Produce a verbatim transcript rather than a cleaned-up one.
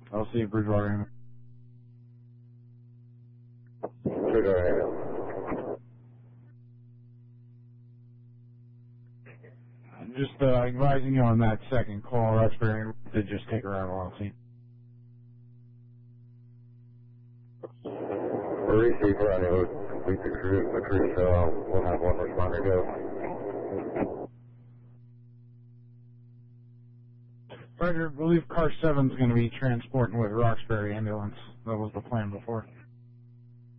I'll see you, Bridgewater. Bridgewater. Just uh, advising you on that second call, Roxbury did just take her out of the scene. Receiver on it would complete the crew, the crew, so we'll have one responder go. Roger, I believe car seven's going to be transporting with Roxbury ambulance. That was the plan before.